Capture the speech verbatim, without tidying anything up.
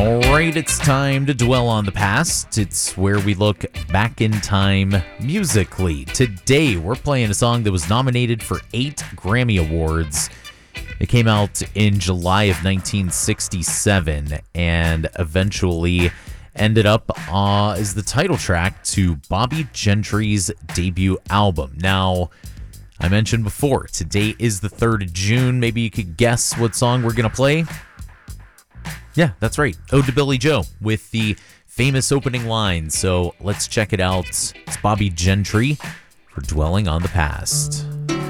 All right, it's time to dwell on the past. It's where we look back in time musically. Today, we're playing a song that was nominated for eight Grammy Awards. It came out in July of nineteen sixty-seven and eventually ended up uh, as the title track to Bobbie Gentry's debut album. Now, I mentioned before, today is the third of June. Maybe you could guess what song we're going to play. Yeah, that's right. Ode to Billie Joe with the famous opening line. So let's check it out. It's Bobbie Gentry for Dwelling on the Past.